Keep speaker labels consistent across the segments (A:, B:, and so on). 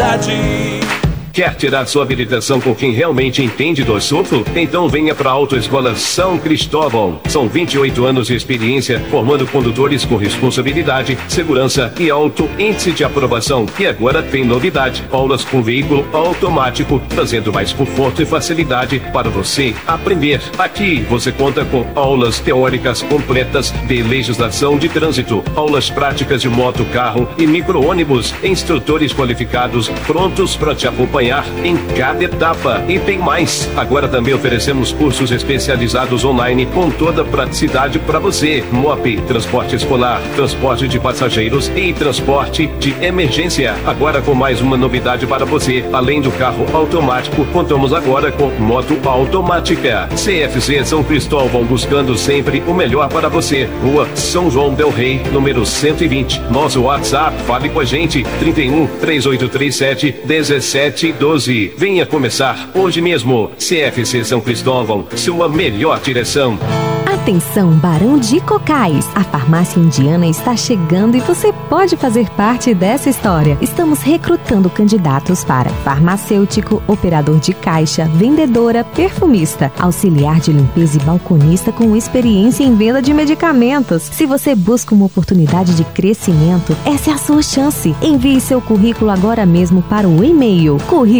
A: qualidade.
B: Quer tirar sua habilitação com quem realmente entende do assunto? Então venha para a Autoescola São Cristóvão. São 28 anos de experiência formando condutores com responsabilidade, segurança e alto índice de aprovação. E agora tem novidade: aulas com veículo automático, trazendo mais conforto e facilidade para você aprender. Aqui você conta com aulas teóricas completas de legislação de trânsito, aulas práticas de moto, carro e micro-ônibus, instrutores qualificados prontos para te acompanhar em cada etapa. E tem mais: agora também oferecemos cursos especializados online com toda a praticidade para você. MOP, transporte escolar, transporte de passageiros e transporte de emergência. Agora com mais uma novidade para você: além do carro automático, contamos agora com moto automática. CFC São Cristóvão, buscando sempre o melhor para você. Rua São João del Rei, número 120. Nosso WhatsApp, fale com a gente: 31 3837 1712. Venha começar hoje mesmo. CFC São Cristóvão, sua melhor direção.
C: Atenção, Barão de Cocais! A farmácia indiana está chegando e você pode fazer parte dessa história. Estamos recrutando candidatos para farmacêutico, operador de caixa, vendedora, perfumista, auxiliar de limpeza e balconista com experiência em venda de medicamentos. Se você busca uma oportunidade de crescimento, essa é a sua chance. Envie seu currículo agora mesmo para o e-mail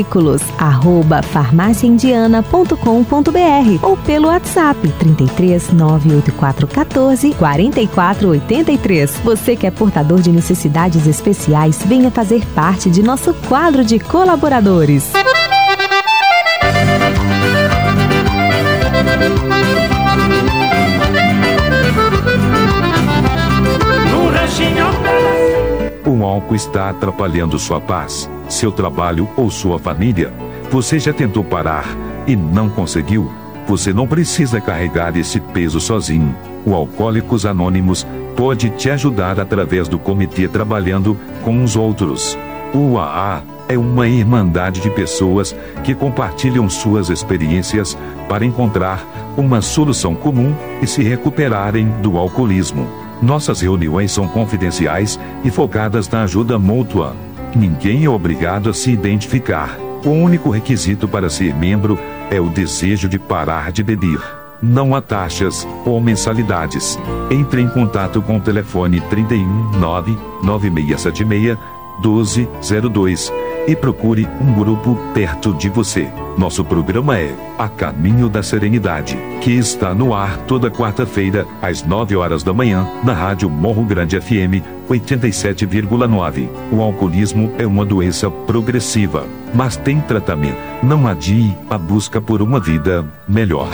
C: currículos@farmaciaindiana.com.br ou pelo WhatsApp 33 98414 4483. Você que é portador de necessidades especiais, venha fazer parte de nosso quadro de colaboradores.
D: O álcool está atrapalhando sua paz, seu trabalho ou sua família. Você já tentou parar e não conseguiu? Você não precisa carregar esse peso sozinho. O Alcoólicos Anônimos pode te ajudar através do comitê Trabalhando com os Outros. O AA é uma irmandade de pessoas que compartilham suas experiências para encontrar uma solução comum e se recuperarem do alcoolismo. Nossas reuniões são confidenciais e focadas na ajuda mútua. Ninguém é obrigado a se identificar. O único requisito para ser membro é o desejo de parar de beber. Não há taxas ou mensalidades. Entre em contato com o telefone 31 99676 1202 e procure um grupo perto de você. Nosso programa é A Caminho da Serenidade, que está no ar toda quarta-feira, às 9 horas da manhã, na Rádio Morro Grande FM 87,9. O alcoolismo é uma doença progressiva, mas tem tratamento. Não adie a busca por uma vida melhor.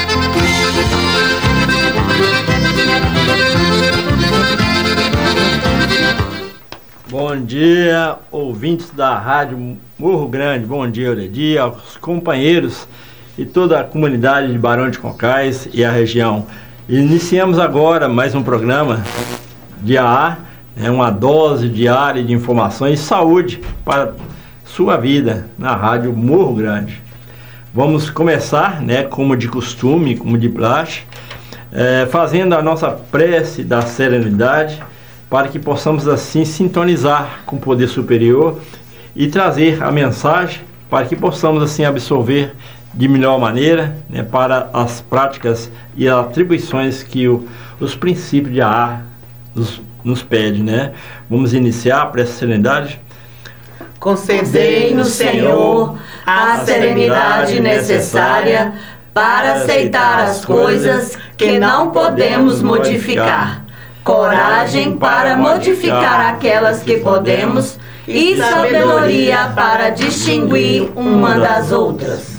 E: Bom dia, ouvintes da Rádio Morro Grande. Bom dia, Oledia, aos companheiros e toda a comunidade de Barão de Cocais e a região. Iniciamos agora mais um programa de AA, uma dose diária de informações e saúde para sua vida na Rádio Morro Grande. Vamos começar, como de costume, como de praxe, fazendo a nossa prece da serenidade, para que possamos assim sintonizar com o poder superior e trazer a mensagem para que possamos assim absorver de melhor maneira, para as práticas e atribuições que os princípios de AA nos pedem, Vamos iniciar a prece da serenidade.
F: Concedei-nos, Senhor, a serenidade necessária para aceitar as coisas que não podemos modificar, coragem para modificar aquelas que podemos e sabedoria para distinguir uma das outras.